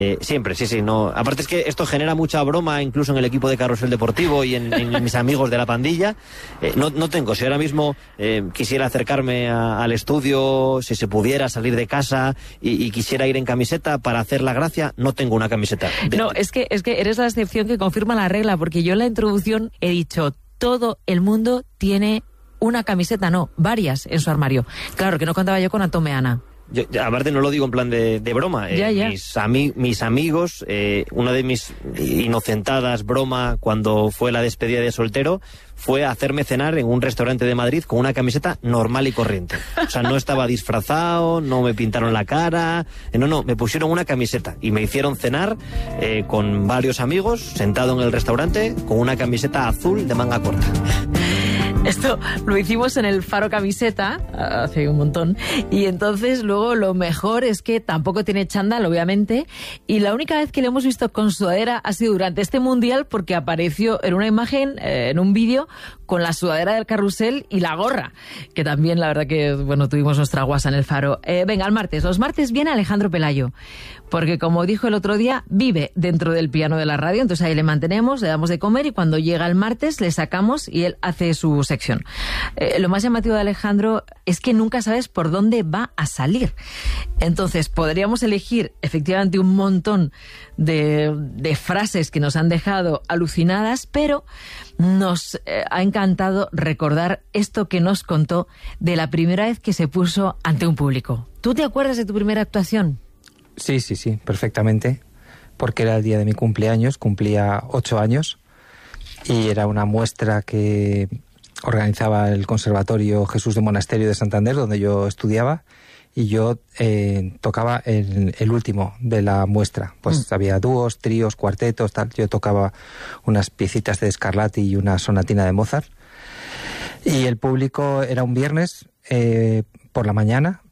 Siempre, sí, no. Aparte es que esto genera mucha broma incluso en el equipo de Carrusel Deportivo y en mis amigos de la pandilla. No tengo, si ahora mismo quisiera acercarme al estudio, si se pudiera salir de casa y quisiera ir en camiseta para hacer la gracia, no tengo una camiseta. No, es que eres la excepción que confirma la regla, porque yo en la introducción he dicho, todo el mundo tiene una camiseta, no, varias en su armario. Claro, que no contaba yo con Atomeana. Yo, aparte no lo digo en plan de broma. Ya. Mis amigos, una de mis inocentadas broma cuando fue la despedida de soltero fue hacerme cenar en un restaurante de Madrid con una camiseta normal y corriente. O sea, no estaba disfrazado, no me pintaron la cara, no, me pusieron una camiseta y me hicieron cenar con varios amigos, sentado en el restaurante, con una camiseta azul de manga corta. Esto lo hicimos en el Faro Camiseta hace un montón, y entonces luego lo mejor es que tampoco tiene chándal, obviamente, y la única vez que le hemos visto con sudadera ha sido durante este mundial, porque apareció en una imagen, en un vídeo, con la sudadera del Carrusel y la gorra, que también la verdad que, bueno, tuvimos nuestra guasa en el Faro. Venga, al martes. Los martes viene Alejandro Pelayo, porque como dijo el otro día, vive dentro del piano de la radio, entonces ahí le mantenemos, le damos de comer y cuando llega el martes le sacamos y él hace su sección. Lo más llamativo de Alejandro es que nunca sabes por dónde va a salir. Entonces podríamos elegir efectivamente un montón de frases que nos han dejado alucinadas, pero nos ha encantado recordar esto que nos contó de la primera vez que se puso ante un público. ¿Tú te acuerdas de tu primera actuación? Sí, perfectamente, porque era el día de mi cumpleaños, cumplía 8 años, y era una muestra que organizaba el Conservatorio Jesús de Monasterio de Santander, donde yo estudiaba, y yo tocaba el último de la muestra. Pues había dúos, tríos, cuartetos, tal. Yo tocaba unas piecitas de Scarlatti y una sonatina de Mozart. Y el público era un viernes por la mañana,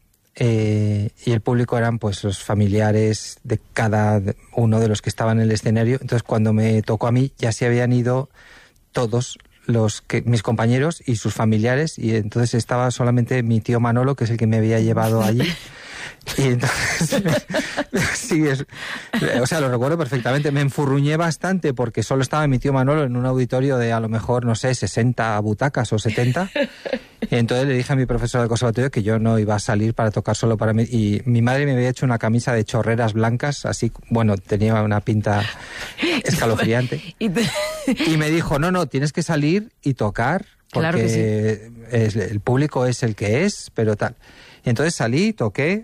y el público eran pues los familiares de cada uno de los que estaban en el escenario. Entonces cuando me tocó a mí ya se habían ido todos mis compañeros y sus familiares, y entonces estaba solamente mi tío Manolo, que es el que me había llevado allí. Y entonces sí, o sea, lo recuerdo perfectamente. Me enfurruñé bastante porque solo estaba mi tío Manolo en un auditorio de a lo mejor, no sé, 60 butacas o 70. Y entonces le dije a mi profesor del conservatorio que yo no iba a salir para tocar solo para mí. Y mi madre me había hecho una camisa de chorreras blancas, así, bueno, tenía una pinta escalofriante. Y me dijo, no, tienes que salir y tocar, porque claro que sí. El público es el que es, pero tal. Y entonces salí, toqué.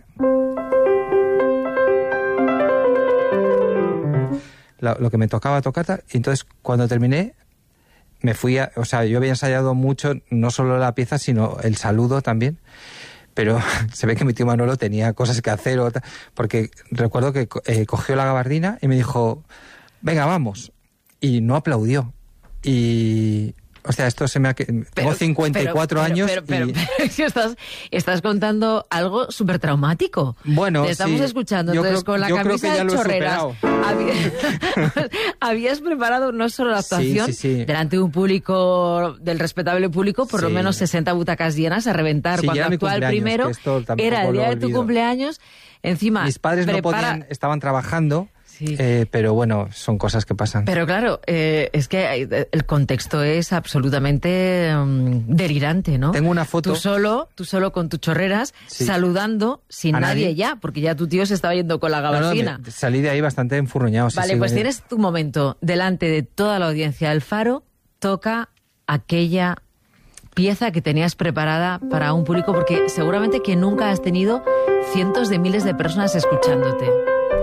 Lo que me tocaba tocar, tal. Y entonces cuando terminé, me fui o sea, yo había ensayado mucho, no solo la pieza, sino el saludo también. Pero se ve que mi tío Manolo tenía cosas que hacer, porque recuerdo que cogió la gabardina y me dijo, venga, vamos. Y no aplaudió. Y... O sea, esto se me ha... Tengo 54 años pero es que estás contando algo súper traumático. Bueno, te estamos escuchando, entonces con la camisa de chorreras. Habías preparado no solo la actuación, delante de un público, del respetable público, por lo menos 60 butacas llenas a reventar. Sí, cuando actuaba el primero, era el día de tu cumpleaños. Encima, mis padres no podían, estaban trabajando. Sí. Pero bueno, son cosas que pasan. Pero claro, es que el contexto es absolutamente delirante, ¿no? Tengo una foto. Tú solo con tus chorreras, saludando sin nadie ya, porque ya tu tío se estaba yendo con la gabardina. Salí de ahí bastante enfurruñado. Vale, pues tienes tu momento. Delante de toda la audiencia del Faro, toca aquella pieza que tenías preparada para un público, porque seguramente que nunca has tenido cientos de miles de personas escuchándote.